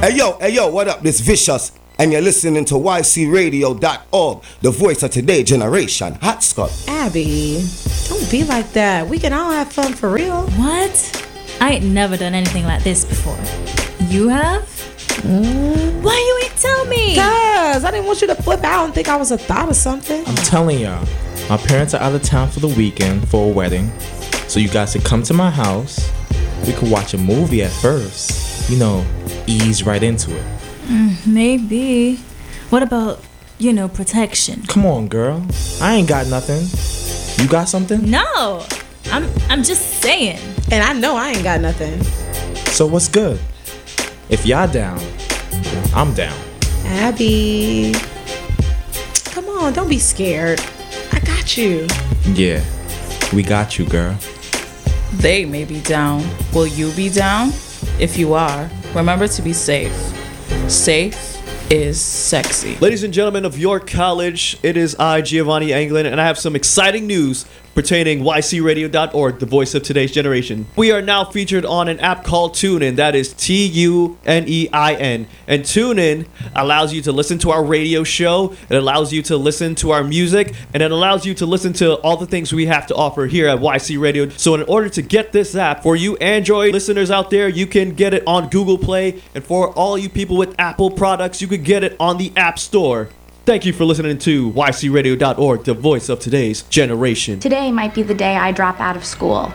Hey yo, what up? This Vicious. And you're listening to ycradio.org, the voice of today's generation. Hot Scott. Abby, don't be like that. We can all have fun for real. What? I ain't never done anything like this before. You have? Why you ain't tell me? Cause I didn't want you to flip out and think I was a thought or something. I'm telling y'all, my parents are out of town for the weekend for a wedding. So you guys could come to my house. We could watch a movie at first. You know, ease right into it. Maybe. What about, protection? Come on, girl. I ain't got nothing. You got something? No. I'm just saying. And I know I ain't got nothing. So what's good? If y'all down, I'm down. Abby. Come on, don't be scared. I got you. Yeah, we got you, girl. They may be down. Will you be down? If you are, remember to be safe. Safe is sexy. Ladies and gentlemen of York College, it is I, Giovanni Anglin, and I have some exciting news pertaining ycradio.org, the voice of today's generation. We are now featured on an app called TuneIn, that is TUNEIN. And TuneIn allows you to listen to our radio show, it allows you to listen to our music, and it allows you to listen to all the things we have to offer here at YC Radio. So in order to get this app, for you Android listeners out there, you can get it on Google Play, and for all you people with Apple products, you can get it on the App Store. Thank you for listening to ycradio.org, the voice of today's generation. Today might be the day I drop out of school.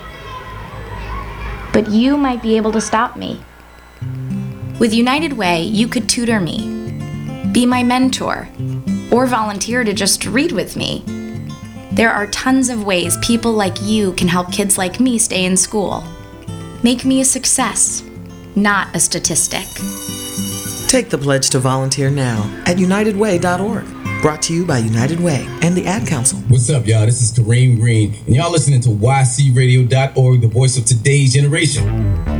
But you might be able to stop me. With United Way, you could tutor me, be my mentor, or volunteer to just read with me. There are tons of ways people like you can help kids like me stay in school. Make me a success, not a statistic. Take the pledge to volunteer now at unitedway.org. Brought to you by United Way and the Ad Council. What's up, y'all? This is Kareem Green, and y'all listening to ycradio.org, the voice of today's generation.